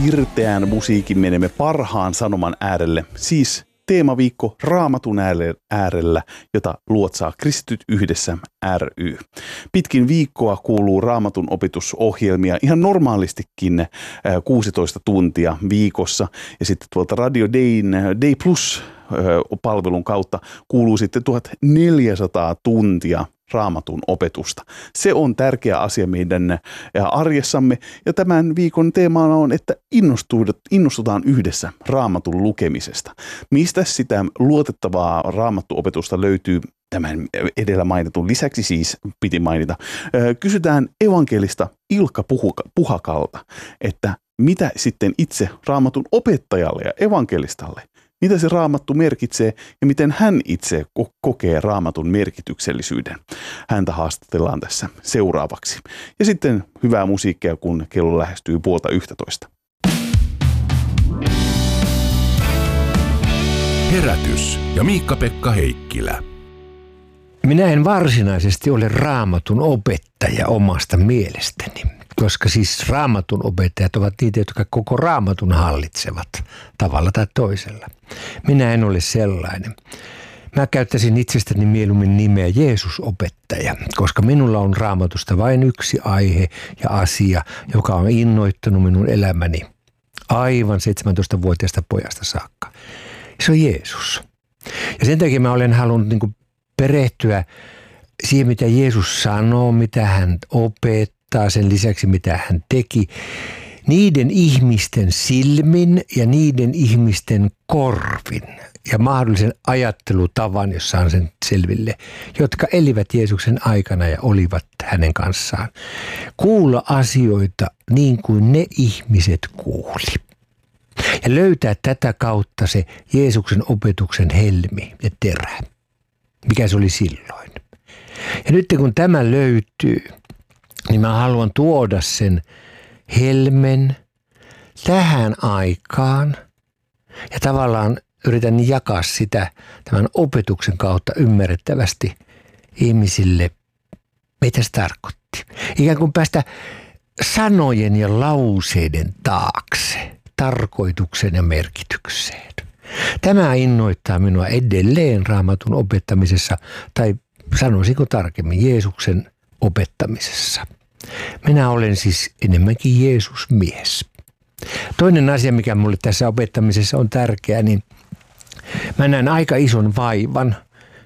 pirteän musiikin menemme parhaan sanoman äärelle, siis teemaviikko Raamatun äärellä, jota luotsaa Kristityt yhdessä ry. Pitkin viikkoa kuuluu Raamatun opetusohjelmia ihan normaalistikin 16 tuntia viikossa. Ja sitten tuolta Radio Dayn Day Plus palvelun kautta kuuluu sitten 1400 tuntia Raamatun opetusta. Se on tärkeä asia meidän arjessamme ja tämän viikon teemana on, että innostutaan yhdessä Raamatun lukemisesta. Mistä sitä luotettavaa Raamattuopetusta löytyy tämän edellä mainitun lisäksi siis piti mainita. Kysytään evankelista Ilkka Puhakalta, että mitä sitten itse Raamatun opettajalle ja evankelistalle, mitä se Raamattu merkitsee ja miten hän itse kokee Raamatun merkityksellisyyden. Häntä haastatellaan tässä seuraavaksi. Ja sitten hyvää musiikkia, kun kello lähestyy 10:30. Herätys ja Miikka-Pekka Heikkilä. Minä en varsinaisesti ole Raamatun opettaja omasta mielestäni, koska siis Raamatun opettajat ovat niitä, jotka koko Raamatun hallitsevat tavalla tai toisella. Minä en ole sellainen. Mä käyttäisin itsestäni mieluummin nimeä Jeesus-opettaja, koska minulla on Raamatusta vain yksi aihe ja asia, joka on innoittanut minun elämäni aivan 17-vuotiaasta pojasta saakka. Se on Jeesus. Ja sen takia mä olen halunnut perehtyä siihen, mitä Jeesus sanoo, mitä hän opettaa, sen lisäksi mitä hän teki, niiden ihmisten silmin ja niiden ihmisten korvin ja mahdollisen ajattelutavan, jos saan sen selville, jotka elivät Jeesuksen aikana ja olivat hänen kanssaan. Kuulla asioita niin kuin ne ihmiset kuuli. Ja löytää tätä kautta se Jeesuksen opetuksen helmi ja terä, mikä se oli silloin. Ja nyt kun tämä löytyy, niin mä haluan tuoda sen helmen tähän aikaan ja tavallaan yritän jakaa sitä tämän opetuksen kautta ymmärrettävästi ihmisille, mitä se tarkoitti. Ikään kuin päästä sanojen ja lauseiden taakse, tarkoituksen ja merkitykseen. Tämä innoittaa minua edelleen Raamatun opettamisessa, tai sanoisinko tarkemmin Jeesuksen opettamisessa. Minä olen siis enemmänkin Jeesus-mies. Toinen asia, mikä mulle tässä opettamisessa on tärkeä, niin mä näen aika ison vaivan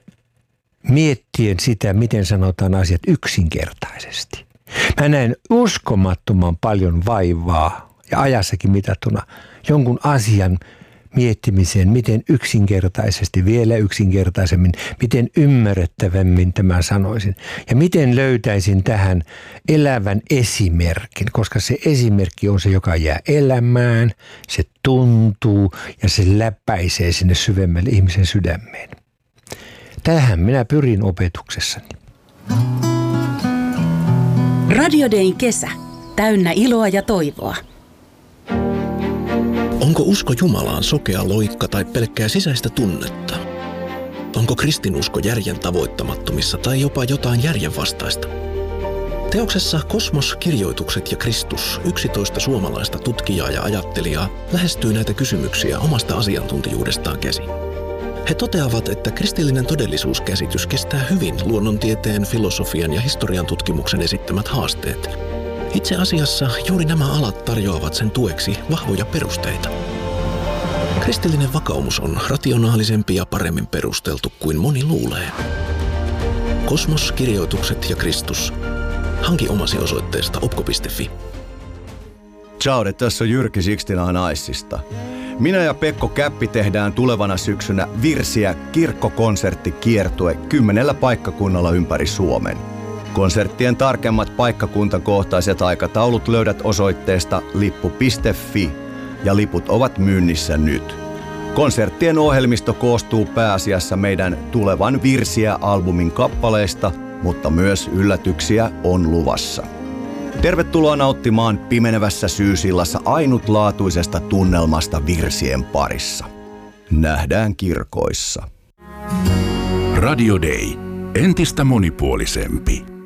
miettien sitä, miten sanotaan asiat yksinkertaisesti. Mä näen uskomattoman paljon vaivaa ja ajassakin mitattuna jonkun asian miettimiseen, miten yksinkertaisesti, vielä yksinkertaisemmin, miten ymmärrettävämmin tämän sanoisin. Ja miten löytäisin tähän elävän esimerkin, koska se esimerkki on se, joka jää elämään, se tuntuu ja se läpäisee sinne syvemmälle ihmisen sydämeen. Tähän minä pyrin opetuksessani. Radio Dayn kesä. Täynnä iloa ja toivoa. Onko usko Jumalaan sokea loikka tai pelkkää sisäistä tunnetta? Onko kristinusko järjen tavoittamattomissa tai jopa jotain järjenvastaista? Teoksessa Kosmos, kirjoitukset ja Kristus 11 suomalaista tutkijaa ja ajattelijaa lähestyy näitä kysymyksiä omasta asiantuntijuudestaan käsin. He toteavat, että kristillinen todellisuuskäsitys kestää hyvin luonnontieteen, filosofian ja historian tutkimuksen esittämät haasteet. Itse asiassa juuri nämä alat tarjoavat sen tueksi vahvoja perusteita. Kristillinen vakaumus on rationaalisempi ja paremmin perusteltu kuin moni luulee. Kosmos, kirjoitukset ja Kristus. Hanki omasi osoitteesta opko.fi. Ciao, tässä on Jyrki Sixtina Naissista. Minä ja Pekko Käppi tehdään tulevana syksynä Virsiä kirkkokonserttikiertue 10 paikkakunnalla ympäri Suomen. Konserttien tarkemmat paikkakuntakohtaiset aikataulut löydät osoitteesta lippu.fi ja liput ovat myynnissä nyt. Konserttien ohjelmisto koostuu pääasiassa meidän tulevan Virsiä-albumin kappaleista, mutta myös yllätyksiä on luvassa. Tervetuloa nauttimaan pimenevässä syysillassa ainutlaatuisesta tunnelmasta virsien parissa. Nähdään kirkoissa. Radio Day. Entistä monipuolisempi.